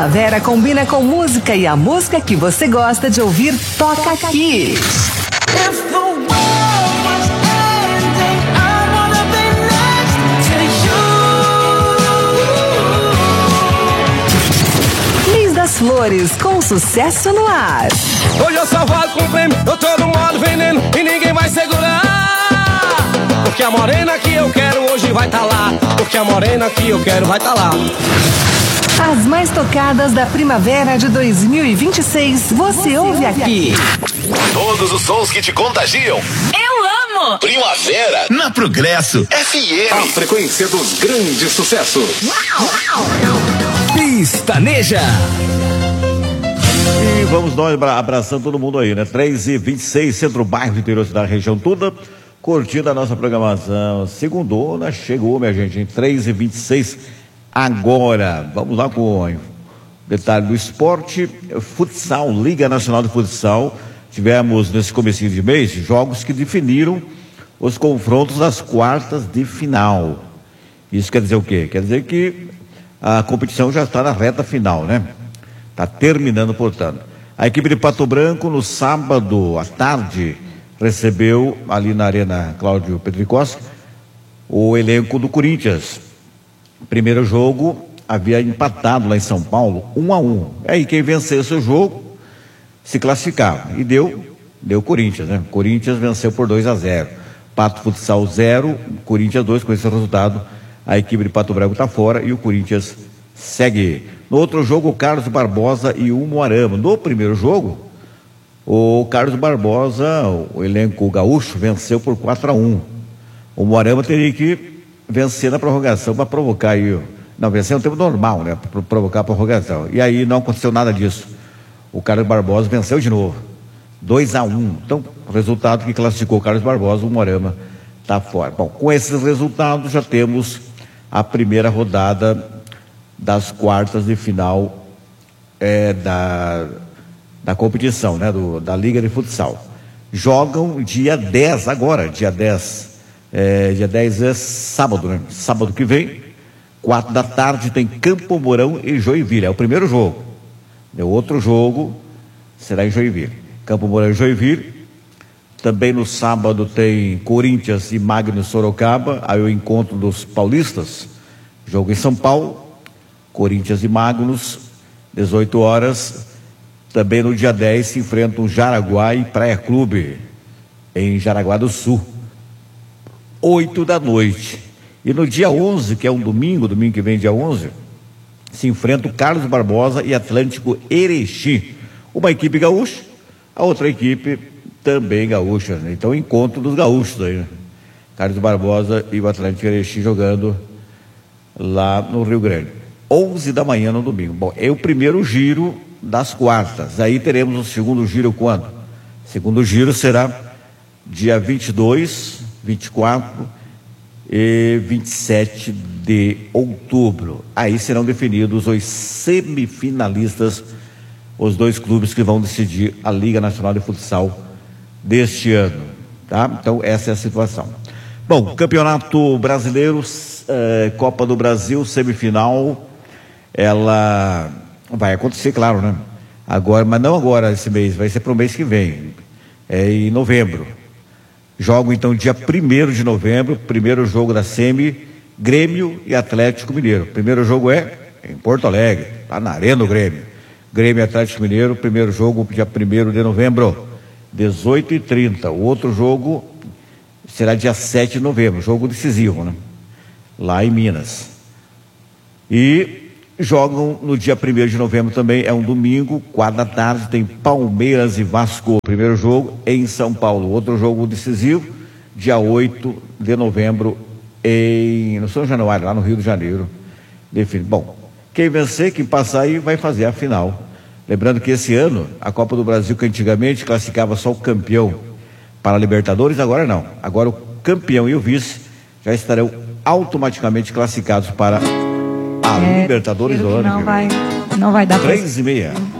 Primavera combina com música e a música que você gosta de ouvir toca aqui. Mês das Flores, com sucesso no ar. Hoje eu só vou com prêmio, eu tô no modo veneno e ninguém vai segurar. Porque a morena que eu quero hoje vai tá lá. Porque a morena que eu quero vai tá lá. As mais tocadas da primavera de 2026, você ouve aqui. Todos os sons que te contagiam. Eu amo! Primavera na Progresso FM. A frequência dos grandes sucessos. Pistaneja. E vamos nós abraçando todo mundo aí, né? 3h26, centro-bairro do interior da região toda, curtindo a nossa programação. Segundona chegou, minha gente, em 3h26. Agora, vamos lá com o detalhe do esporte. Futsal, Liga Nacional de Futsal. Tivemos nesse comecinho de mês jogos que definiram os confrontos das quartas de final. Isso quer dizer o quê? Quer dizer que a competição já está na reta final, né? Está terminando, portanto. A equipe de Pato Branco, no sábado à tarde, recebeu ali na Arena Cláudio Petricoski o elenco do Corinthians. Primeiro jogo havia empatado lá em São Paulo 1-1. Aí quem vencesse o jogo se classificava. E deu Corinthians, né? Corinthians venceu por 2-0. Pato Futsal 0, Corinthians 2. Com esse resultado, a equipe de Pato Branco está fora e o Corinthians segue. No outro jogo, o Carlos Barbosa e o Umuarama. No primeiro jogo, o Carlos Barbosa, o elenco gaúcho, venceu por 4-1. O Umuarama teria que vencer na prorrogação para provocar aí. Não, vencer é um tempo normal, né? Para provocar a prorrogação. E aí não aconteceu nada disso. O Carlos Barbosa venceu de novo. 2-1. Então, resultado que classificou o Carlos Barbosa, o Umuarama está fora. Bom, com esses resultados já temos a primeira rodada das quartas de final da competição, né? Da Liga de Futsal. Jogam dia 10 agora, dia 10. Dia 10 é sábado, né? Sábado que vem, 4 da tarde, tem Campo Mourão e Joinville. É o primeiro jogo. O outro jogo será em Joinville. Campo Mourão e Joinville. Também no sábado tem Corinthians e Magno Sorocaba. Aí o encontro dos paulistas. Jogo em São Paulo. Corinthians e Magnus, 18 horas. Também no dia 10 se enfrentam Jaraguá e Praia Clube, em Jaraguá do Sul. 8 da noite. E no dia 11, que é um domingo que vem, dia 11, se enfrenta o Carlos Barbosa e Atlântico Erechim. Uma equipe gaúcha, a outra equipe também gaúcha, né? Então, encontro dos gaúchos aí, né? Carlos Barbosa e o Atlântico Erechim jogando lá no Rio Grande. 11 da manhã no domingo. Bom, é o primeiro giro das quartas. Aí teremos o segundo giro quando? O segundo giro será dia 22, 24 e 27 de outubro. Aí serão definidos os semifinalistas, os dois clubes que vão decidir a Liga Nacional de Futsal deste ano, tá? Então essa é a situação. Bom, Campeonato Brasileiro, Copa do Brasil, semifinal, ela vai acontecer, claro, né? Agora, mas não agora esse mês, vai ser para o mês que vem, em novembro. Jogo então dia 1º de novembro, primeiro jogo da semi, Grêmio e Atlético Mineiro. Primeiro jogo é em Porto Alegre, lá na Arena do Grêmio. Grêmio e Atlético Mineiro, primeiro jogo dia 1º de novembro, 18h30. O outro jogo será dia 7 de novembro, jogo decisivo, né? Lá em Minas. E jogam no dia 1º de novembro também, é um domingo, 4 da tarde, tem Palmeiras e Vasco. Primeiro jogo em São Paulo. Outro jogo decisivo, dia 8 de novembro, no São Januário, lá no Rio de Janeiro. Bom, quem vencer, quem passar aí, vai fazer a final. Lembrando que esse ano, a Copa do Brasil, que antigamente classificava só o campeão para a Libertadores, agora não. Agora o campeão e o vice já estarão automaticamente classificados para a Libertadores do ano. Não vai dar 3h30.